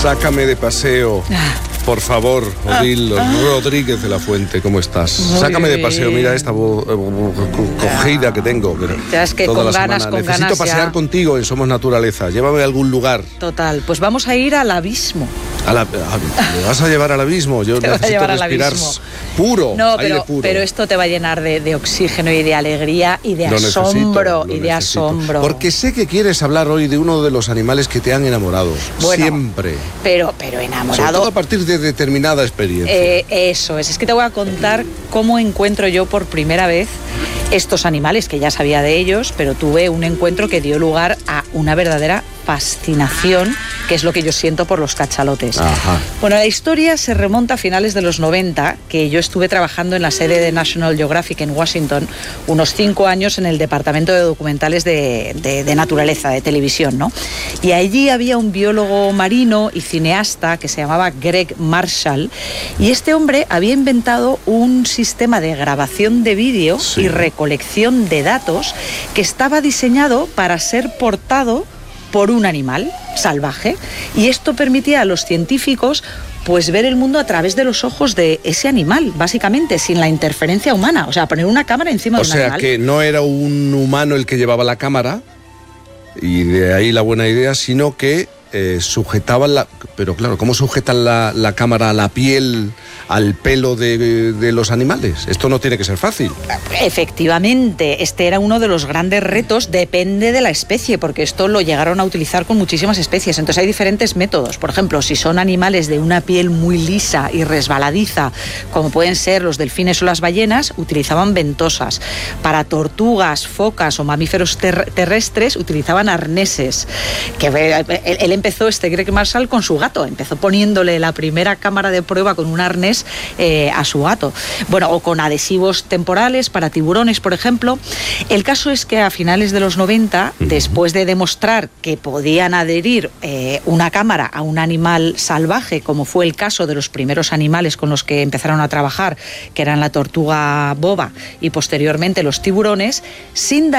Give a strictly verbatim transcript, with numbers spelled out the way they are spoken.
Sácame de paseo, por favor, Odil ah, Rodríguez de la Fuente, ¿cómo estás? Muy Sácame de bien. paseo, mira esta voz cogida que tengo. Pero ya es que toda con la ganas, semana. con Necesito ganas pasear ya. contigo en Somos Naturaleza, llévame a algún lugar. Total, pues vamos a ir al abismo. A la, a, ¿Me vas a llevar al abismo? Yo Te vas a necesito llevar al respirar abismo. puro, No, aire pero, puro. pero esto te va a llenar de, de oxígeno y de alegría y de Lo necesito, asombro. lo y de necesito. asombro. Porque sé que quieres hablar hoy de uno de los animales que te han enamorado. Bueno, siempre. Pero, pero Sobre enamorado. todo a partir de determinada experiencia. Eh, eso es, es que te voy a contar cómo encuentro yo por primera vez estos animales, que ya sabía de ellos, pero tuve un encuentro que dio lugar a una verdadera fascinación, que es lo que yo siento por los cachalotes. Ajá. Bueno, la historia se remonta a finales de los noventa, que yo estuve trabajando en la sede de National Geographic en Washington, unos cinco años en el departamento de documentales de, de, de naturaleza, de televisión, ¿no? Y allí había un biólogo marino y cineasta que se llamaba Greg Marshall, y este hombre había inventado un sistema de grabación de vídeo Sí. y recolección de datos que estaba diseñado para ser portado por un animal salvaje, y esto permitía a los científicos pues ver el mundo a través de los ojos de ese animal, básicamente, sin la interferencia humana. O sea, poner una cámara encima O de un sea animal. que no era un humano el que llevaba la cámara, y de ahí la buena idea, sino que eh, sujetaban la... Pero claro, ¿cómo sujetan la, la cámara a la piel, al pelo de, de los animales? Esto no tiene que ser fácil. Efectivamente, este era uno de los grandes retos, depende de la especie, porque esto lo llegaron a utilizar con muchísimas especies. Entonces hay diferentes métodos. Por ejemplo, si son animales de una piel muy lisa y resbaladiza, como pueden ser los delfines o las ballenas, utilizaban ventosas. Para tortugas, focas o mamíferos ter- terrestres utilizaban arneses. Que él, él empezó, este Greg Marshall, con su gato. Empezó poniéndole la primera cámara de prueba con un arnés eh, a su gato. Bueno, o con adhesivos temporales para tiburones, por ejemplo. El caso es que a finales de los noventa, uh-huh. después de demostrar que podían adherir eh, una cámara a un animal salvaje, como fue el caso de los primeros animales con los que empezaron a trabajar, que eran la tortuga boba y posteriormente los tiburones, sin